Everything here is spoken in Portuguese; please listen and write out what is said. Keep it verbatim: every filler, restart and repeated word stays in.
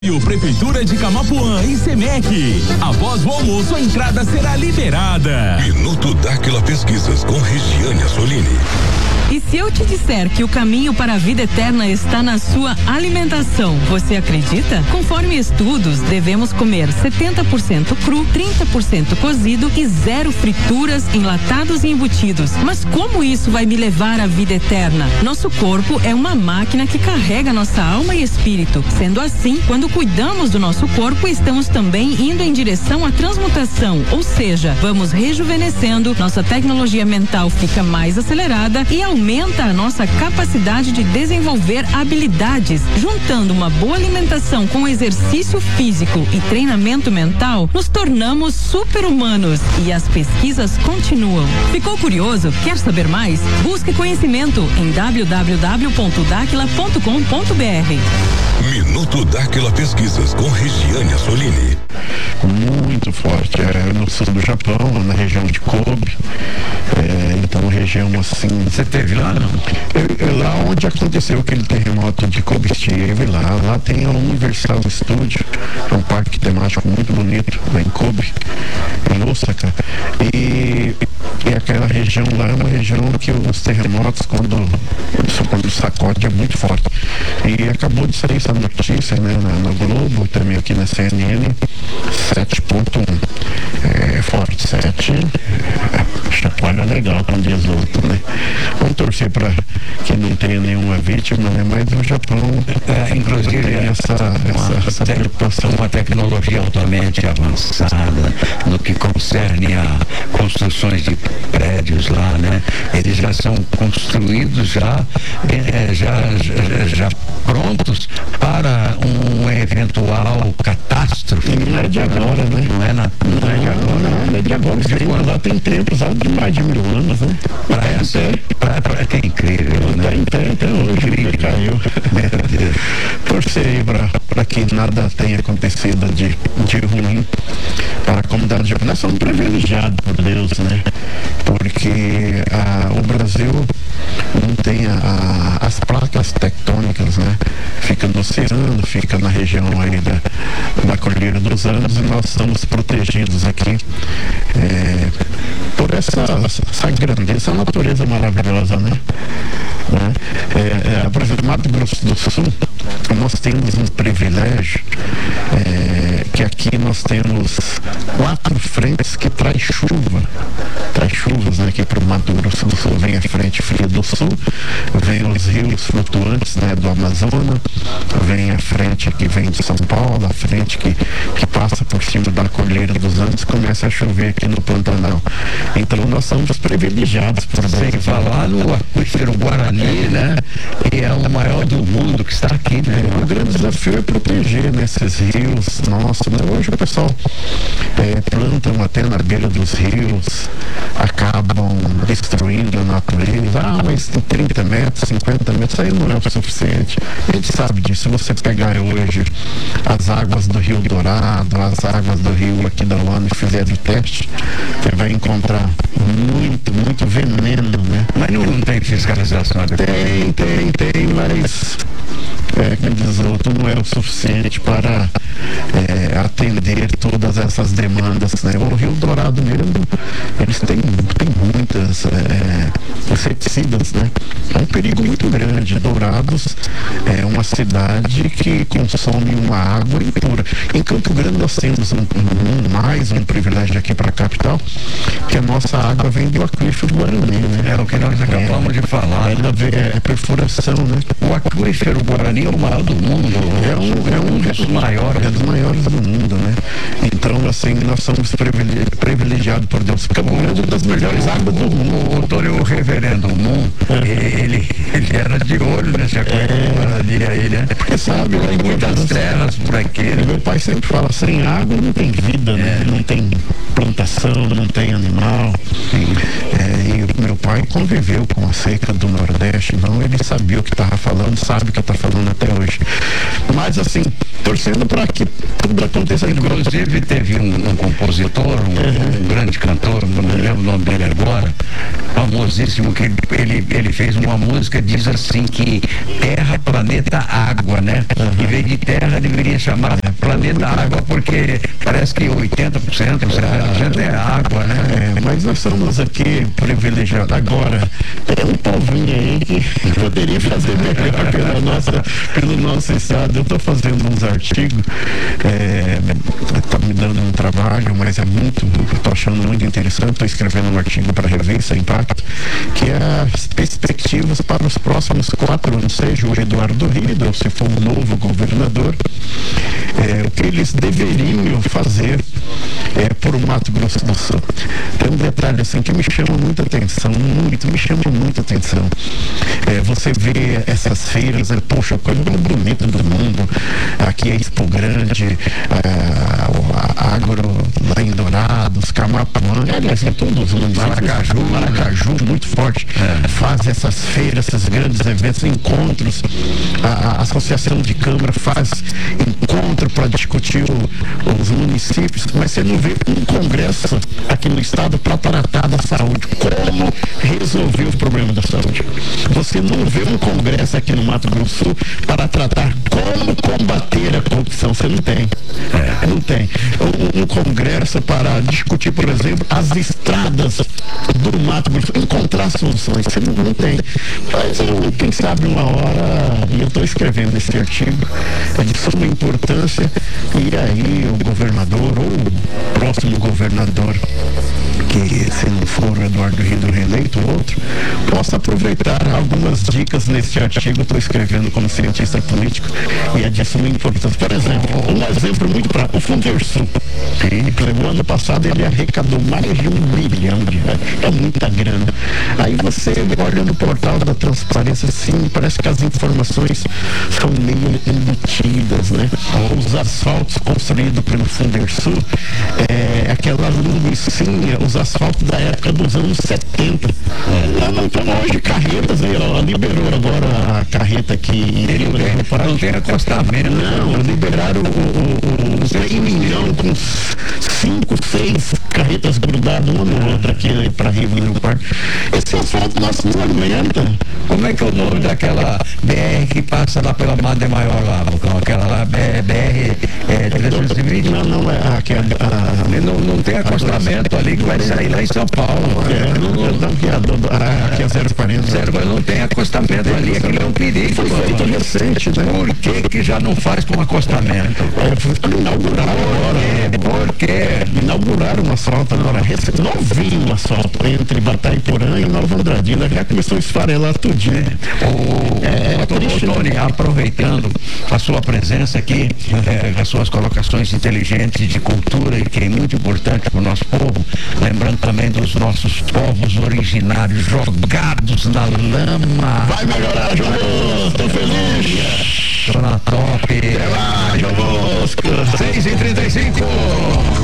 Prefeitura de Camapuã e Semec. Após o almoço, a entrada será liberada. Minuto Dáquila Pesquisas com Regiane Assolini. E se eu te disser que o caminho para a vida eterna está na sua alimentação, você acredita? Conforme estudos, devemos comer setenta por cento cru, trinta por cento cozido e zero frituras, enlatados e embutidos. Mas como isso vai me levar à vida eterna? Nosso corpo é uma máquina que carrega nossa alma e espírito. Sendo assim, quando cuidamos do nosso corpo, estamos também indo em direção à transmutação, ou seja, vamos rejuvenescendo, nossa tecnologia mental fica mais acelerada e aumenta aumenta a nossa capacidade de desenvolver habilidades. Juntando uma boa alimentação com exercício físico e treinamento mental, nos tornamos super-humanos e as pesquisas continuam. Ficou curioso? Quer saber mais? Busque conhecimento em w w w ponto daquila ponto com ponto b r. Minuto Dáquila Pesquisas com Regiane Assolini. Muito forte, é no sul do Japão, na região de Kobe, é, então região assim. Você teve lá, não? É, é lá onde aconteceu aquele terremoto de Kobe, estive lá, lá tem a Universal Studio, é um parque temático muito bonito, lá em Kobe, em Osaka, e, e aquela região lá é uma região que os terremotos, quando, quando sacode, é muito forte, e acabou de sair essa notícia, né, na, na Globo, também aqui na C N N, sete ponto um, é forte, sete, é, chacoalha legal, como diz o outro, né? Vamos torcer para que não tenha nenhuma vítima, né? Mas o Japão, é, inclusive, tem essa, uma, essa, essa preocupação, uma tecnologia altamente avançada no que concerne a construções de prédios lá, né? Eles já são construídos já, é, já, já, já prontos para um eventual catástrofe. Não é de agora, né? Não é, na, não, não é de agora. Não, não é de agora. De quando? Lá tem tempos, há de mais de mil anos, né? Para essa, pra, pra, é incrível, né? Tá em pé até hoje, incrível. Caiu. Meu Deus. Torcer aí para que nada tenha acontecido de, de ruim para a comunidade japonesa. Nós somos privilegiados por Deus, né? Porque a, o Brasil não tem a, a, as placas tectônicas, né? Fica no oceano, fica na região aí da, da Cordilheira dos Andes, e nós estamos protegidos aqui é, por essa, essa grandeza, essa natureza maravilhosa, né? né? É, é, por exemplo, Mato Grosso do Sul, nós temos um privilégio, é, que aqui nós temos quatro frentes que traz chuva, traz chuvas, né, aqui para o Mato Grosso do Sul. Vem a frente fria do sul, vem os rios flutuantes, né, do Amazonas, vem a frente que vem de São Paulo, a frente que, que passa por cima da Cordilheira dos Andes, começa a chover aqui no Pantanal. Então nós somos privilegiados por Sem falar no aquífero Guarani, né? E é o maior do mundo que está aqui, né? É, o grande desafio é proteger, né, esses rios nossos, né? Hoje o pessoal é, plantam até na beira dos rios, acabam destruindo a natureza. Ah, mas tem trinta metros, cinquenta metros, aí não é o suficiente. A gente sabe disso. Se você pegar hoje as águas do Rio Dourado, as águas do rio aqui da Luana e fizer o teste, você vai encontrar muito, muito veneno, né? Mas não, não tem fiscalização adequada? Tem, tem, tem, mas é, como diz o outro, não é o suficiente para é, atender todas essas demandas, né? O Rio Dourado mesmo, eles têm, têm muitas é, inseticidas, né? É um perigo muito grande. Dourados é uma cidade que consome uma água impura. Em Campo Grande nós temos um, um, mais um privilégio aqui para a capital, que a nossa água vem do aquífero Guarani, né? É o que nós acabamos é, de falar. Ela é, é perfuração, né? O aquífero Guarani é o maior do mundo. É um, é um dos maiores. É dos maiores do mundo, né? Então, assim, nós somos privilegiados por Deus. Campo Grande é uma das melhores águas do mundo. O doutor, o reverendo Moon, ele, ele era de olho nesse aquífero Guarani aí, né? Porque sabe, lá em muitas terras por aqui, né? Meu pai sempre fala, sem água não tem vida, né? Não tem plantação, não tem animal. É, e meu pai conviveu com a seca do Nordeste, então ele sabia o que estava falando, sabe o que está falando até hoje. Mas assim, torcendo para que tudo aconteça. Inclusive teve teve um, um compositor, um, um grande cantor, não me lembro o nome dele agora, famosíssimo, que ele, ele fez uma música, diz assim que terra, planeta, água, né? Em vez de terra, deveria chamar planeta água, porque parece que oitenta por cento, setenta por cento é água, né? É, mas nós somos aqui privilegiados. Agora, tem um povinho aí que poderia fazer melhor pela nossa, pelo nosso estado. Eu estou fazendo uns artigos, está é, me dando um trabalho, mas é muito, estou achando muito interessante. Estou escrevendo um artigo para a revista Impacto, que é as perspectivas para os próximos quatro anos, seja o Eduardo Rida, ou se for um novo governador, é, o que eles deveriam fazer é, por Mato Grosso do Sul. Tem um detalhe assim que me chama muita atenção, muito, me chama muita atenção. É, você vê essas feiras, é, poxa, coisa mais bonita do mundo. Aqui é Expo Grande, a, a Agro lá em Dourados, Camapuã, aliás, em todos os municípios, Maracaju, Maracaju, muito forte, é. faz essas feiras, esses grandes eventos, encontros. A, a Associação de Câmara faz encontro para discutir o, os municípios, mas você não vê um congresso aqui no estado para tratar da saúde, como resolver o problema da saúde. Você não vê um congresso aqui no Mato Grosso do Sul para tratar como combater a corrupção. Você não tem. É. Não tem. Um, um congresso para discutir, por exemplo, as estradas do Mato Grosso, encontrar soluções. Você não, não tem. Mas eu, quem sabe uma hora, e eu estou escrevendo esse artigo, é de suma importância, e aí o governador ou o próximo governador, que se não for o Eduardo Rida reeleito ou outro, possa aproveitar algumas dicas neste artigo. Eu estou escrevendo como cientista político e é de suma importância. Por exemplo, um exemplo muito prático, o Fundersul. No ano passado ele arrecadou mais de um bilhão de reais. É muita grana. Aí você olha no portal da transparência, sim, parece que as informações são meio embutidas, né? Os asfaltos construídos pelo Fundersul, é, aquela lumicinha, os asfaltos da época dos anos setenta. É. Não, então hoje carretas, aí, ó, liberou agora a carreta aqui em Rio Grande do Pará. Não tem acostamento. Não, liberaram o, o, o meio milhão com cinco, seis carretas grudadas uma na outra aqui para Rio Grande do Pará. Esse asfalto nosso não aguenta. Como é que é o nome daquela B R que passa lá pela Madre Maior lá, Bocão? Aquela lá, B R é, trezentos e vinte? Não, não, é aquela. Não, não tem acostamento ali que vai sair lá em São Paulo. É, não, não, não, aqui, a, aqui é zero quarenta. Zero, não tem acostamento ali, aquilo é um perigo. Foi feito recente, né? Por que que já não faz com acostamento? É, foi inaugurado agora. É, por quê? Inauguraram um asfalto agora, recente, novinho um asfalto entre Bataiporã e Nova Andradina, já começou a esfarelar tudinho. É. O, é, o, o Tony, aproveitando a sua presença aqui, é, as suas colocações inteligentes de cultura, e que é muito importante para o nosso povo, lembrando também dos nossos povos originários jogados na lama. Vai melhorar, João Bosco, tô feliz. Tô na top. Vai lá, João Bosco. seis e trinta e cinco.